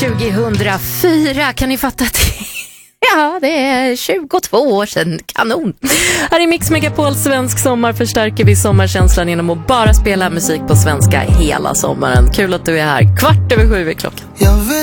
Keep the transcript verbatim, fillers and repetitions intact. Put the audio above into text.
tjugohundrafyra, kan ni fatta att ja, det är tjugotvå år sedan. Kanon. Här i Mix Megapol Svensk sommar förstärker vi sommarkänslan genom att bara spela musik på svenska hela sommaren. Kul att du är här. Kvart över sju är klockan.